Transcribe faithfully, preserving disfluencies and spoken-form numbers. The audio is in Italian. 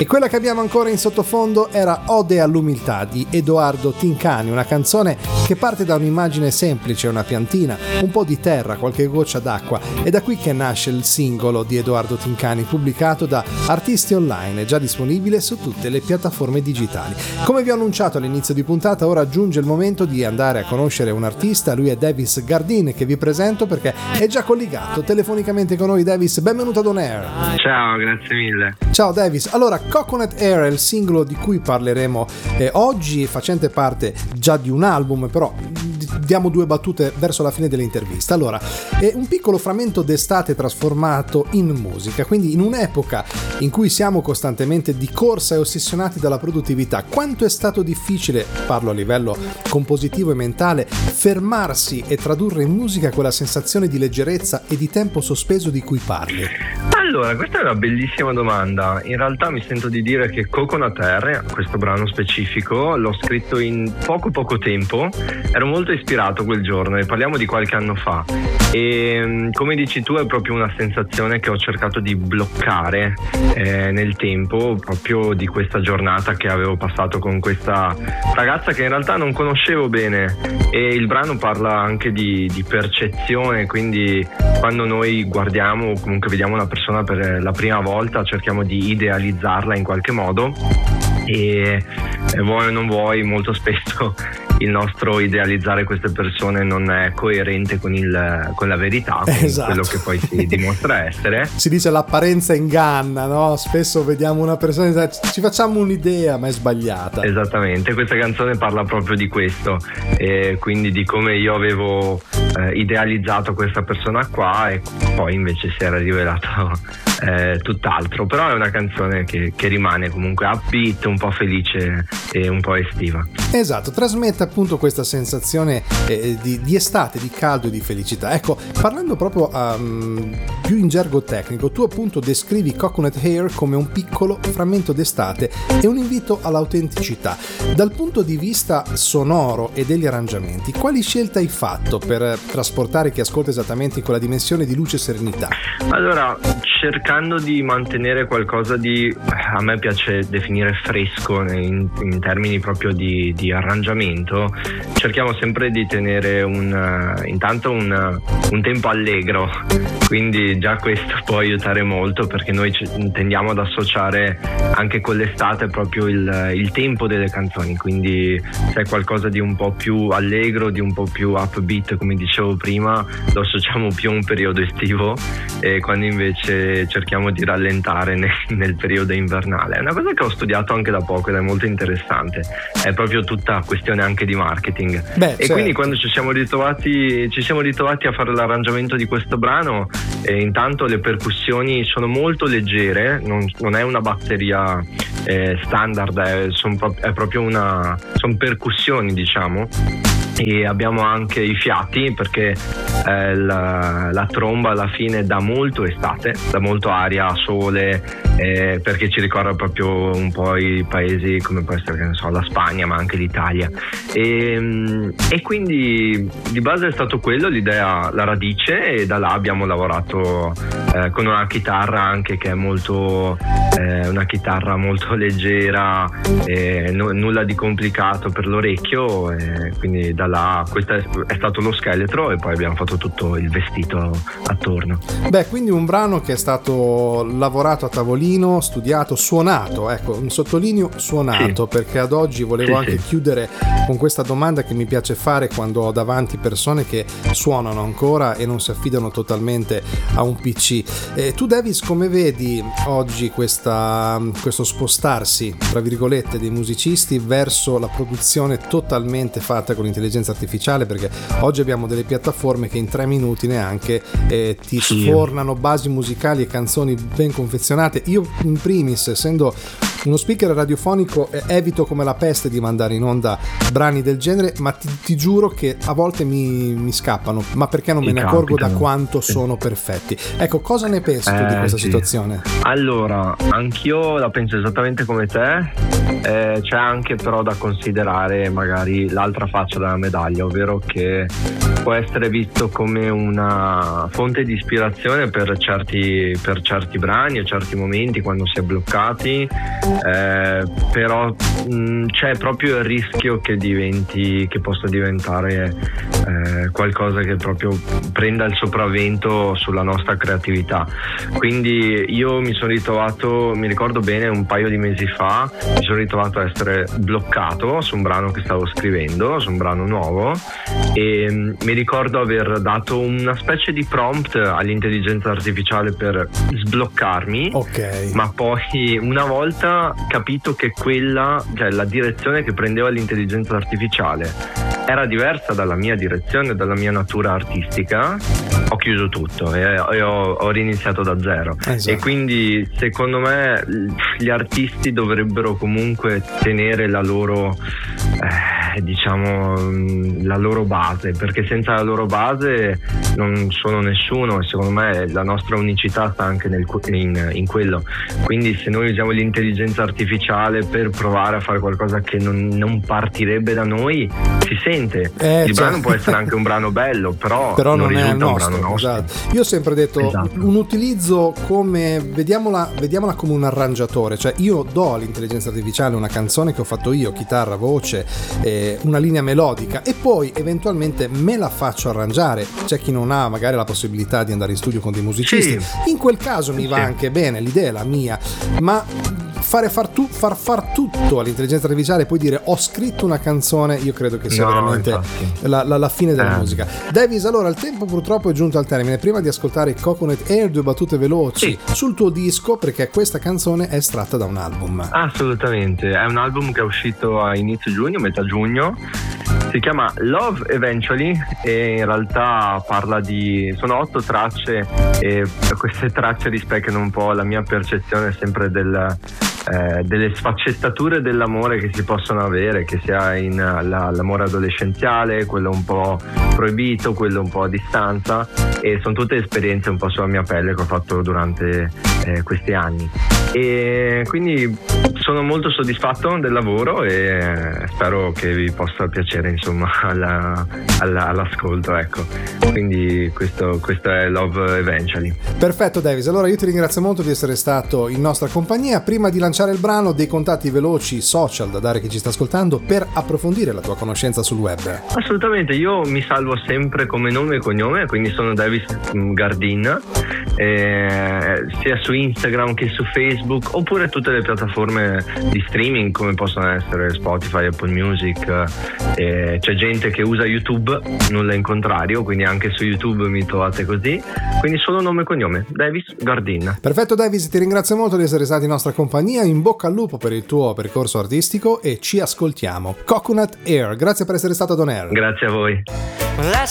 E quella che abbiamo ancora in sottofondo era Ode all'umiltà di Edoardo Tincani, una canzone che parte da un'immagine semplice, una piantina, un po' di terra, qualche goccia d'acqua. È da qui che nasce il singolo di Edoardo Tincani, pubblicato da Artisti Online, già disponibile su tutte le piattaforme digitali. Come vi ho annunciato all'inizio di puntata, ora giunge il momento di andare a conoscere un artista. Lui è Davis Gardin, che vi presento perché è già collegato telefonicamente con noi. Davis, benvenuto ad On Air. Ciao, grazie mille. Ciao Davis. Allora, Coconut Air è il singolo di cui parleremo eh, oggi, facente parte già di un album, però diamo due battute verso la fine dell'intervista. Allora, è un piccolo frammento d'estate trasformato in musica, quindi in un'epoca in cui siamo costantemente di corsa e ossessionati dalla produttività. Quanto è stato difficile, parlo a livello compositivo e mentale, fermarsi e tradurre in musica quella sensazione di leggerezza e di tempo sospeso di cui parli? Allora, questa è una bellissima domanda. In realtà mi sento di dire che Coconut Air, questo brano specifico, l'ho scritto in poco poco tempo. Ero molto ispirato quel giorno e parliamo di qualche anno fa. E come dici tu, è proprio una sensazione che ho cercato di bloccare eh, nel tempo, proprio di questa giornata che avevo passato con questa ragazza che in realtà non conoscevo bene. E il brano parla anche di, di percezione, quindi quando noi guardiamo o comunque vediamo una persona per la prima volta cerchiamo di idealizzarla in qualche modo e, e vuoi o non vuoi molto spesso il nostro idealizzare queste persone non è coerente con, il, con la verità, con esatto. quello che poi si dimostra essere. Si dice l'apparenza inganna, no? Spesso vediamo una persona, ci facciamo un'idea ma è sbagliata. Esattamente, questa canzone parla proprio di questo, e quindi di come io avevo eh, idealizzato questa persona qua e poi invece si era rivelato eh, tutt'altro. Però è una canzone che, che rimane comunque upbeat, un po' felice e un po' estiva. Esatto, trasmette appunto questa sensazione eh, di, di estate, di caldo e di felicità. Ecco, parlando proprio um, più in gergo tecnico, tu appunto descrivi Coconut Air come un piccolo frammento d'estate e un invito all'autenticità. Dal punto di vista sonoro e degli arrangiamenti, quali scelte hai fatto per trasportare chi ascolta esattamente in quella dimensione di luce e serenità? Allora, cercando di mantenere qualcosa di, a me piace definire fresco in, in termini proprio di, di arrangiamento, cerchiamo sempre di tenere un intanto un, un tempo allegro, quindi già questo può aiutare molto perché noi tendiamo ad associare anche con l'estate proprio il, il tempo delle canzoni, quindi se è qualcosa di un po' più allegro, di un po' più upbeat come dicevo prima, lo associamo più a un periodo estivo, e quando invece cerchiamo di rallentare nel, nel periodo invernale. È una cosa che ho studiato anche da poco ed è molto interessante, è proprio tutta questione anche di marketing. Beh, e certo. Quindi quando ci siamo ritrovati ci siamo ritrovati a fare l'arrangiamento di questo brano, e intanto le percussioni sono molto leggere, non, non è una batteria eh, standard, è, son, è proprio una sono percussioni, diciamo, e abbiamo anche i fiati perché eh, la, la tromba alla fine dà molto estate, dà molto aria, sole, eh, perché ci ricorda proprio un po' i paesi come può essere, che ne so, la Spagna, ma anche l'Italia, e, e quindi di base è stato quello l'idea, la radice, e da là abbiamo lavorato eh, con una chitarra anche che è molto eh, una chitarra molto leggera, eh, n- nulla di complicato per l'orecchio, e quindi da là questo è, è stato lo scheletro e poi abbiamo fatto tutto il vestito attorno. Beh, quindi un brano che è stato lavorato a tavolino, studiato, suonato, ecco, un sottolineo suonato, sì. Perché ad oggi volevo sì, anche sì. chiudere con questa domanda che mi piace fare quando ho davanti persone che suonano ancora e non si affidano totalmente a un P C. Eh, tu Davis, come vedi oggi questa, questo spostarsi, tra virgolette, dei musicisti verso la produzione totalmente fatta con l'intelligenza artificiale? Perché oggi abbiamo delle piattaforme che in tre minuti neanche eh, ti sfornano basi musicali e canzoni ben confezionate. Io in primis, essendo uno speaker radiofonico, eh, evito come la peste di mandare in onda brani del genere, ma ti, ti giuro che a volte mi, mi scappano, ma perché non me ne accorgo da quanto sì. sono perfetti. Ecco, cosa ne pensi tu eh, di questa sì. situazione? Allora, anch'io la penso esattamente come te, eh, c'è anche però da considerare magari l'altra faccia della medaglia, ovvero che può essere visto come una fonte di ispirazione per certi, per certi brani o certi momenti quando si è bloccati, eh, però mh, c'è proprio il rischio che diventi, che possa diventare eh, qualcosa che proprio prenda il sopravvento sulla nostra creatività. Quindi io mi sono ritrovato, mi ricordo bene, un paio di mesi fa mi sono ritrovato a essere bloccato su un brano che stavo scrivendo, su un brano nuovo, e mh, mi ricordo aver dato una specie di prompt all'intelligenza artificiale per sbloccarmi, okay. Ma poi una volta capito che quella, cioè la direzione che prendeva l'intelligenza artificiale era diversa dalla mia direzione, dalla mia natura artistica, ho chiuso tutto e, e ho, ho riniziato da zero. Esatto. E quindi secondo me gli artisti dovrebbero comunque tenere la loro eh, diciamo la loro base, perché senza la loro base non sono nessuno, e secondo me la nostra unicità sta anche nel, in, in quello. Quindi se noi usiamo l'intelligenza artificiale per provare a fare qualcosa che non, non partirebbe da noi, si sente. Eh, il cioè... brano può essere anche un brano bello, però, però non, non è il risulta nostro, un brano nostro. Esatto. Io ho sempre detto esatto. un utilizzo come vediamola, vediamola come un arrangiatore, cioè io do all'intelligenza artificiale una canzone che ho fatto io, chitarra, voce, eh, una linea melodica, e poi eventualmente me la faccio arrangiare. C'è chi non ha magari la possibilità di andare in studio con dei musicisti, sì. In quel caso mi va sì. anche bene, l'idea è la mia, ma fare far, tu, far far tutto all'intelligenza artificiale e poi dire ho scritto una canzone, io credo che sia no, veramente la, la, la fine della eh. musica. Davis, allora il tempo purtroppo è giunto al termine. Prima di ascoltare Coconut Air, due battute veloci sì. sul tuo disco, perché questa canzone è estratta da un album. Assolutamente, è un album che è uscito a inizio giugno, metà giugno, si chiama Love Eventually e in realtà parla di, sono otto tracce, e queste tracce rispecchiano un po' la mia percezione sempre del Eh, delle sfaccettature dell'amore che si possono avere, che sia in la, l'amore adolescenziale, quello un po' proibito, quello un po' a distanza, e sono tutte esperienze un po' sulla mia pelle che ho fatto durante eh, questi anni, e quindi sono molto soddisfatto del lavoro e spero che vi possa piacere, insomma, alla, alla, all'ascolto, ecco. Quindi questo, questo è Love Eventually. Perfetto Davis, allora io ti ringrazio molto di essere stato in nostra compagnia. Prima di lanciare il brano, dei contatti veloci social da dare a chi ci sta ascoltando per approfondire la tua conoscenza sul web. Assolutamente, io mi salvo sempre come nome e cognome, quindi sono Davis Gardin, eh, sia su Instagram che su Facebook, oppure tutte le piattaforme di streaming come possono essere Spotify, Apple Music, eh, c'è gente che usa YouTube, nulla in contrario, quindi anche su YouTube mi trovate così, quindi solo nome e cognome, Davis Gardin. Perfetto Davis, ti ringrazio molto di essere stato in nostra compagnia, in bocca al lupo per il tuo percorso artistico e ci ascoltiamo. Coconut Air, grazie per essere stato ad On Air. Grazie a voi. Let's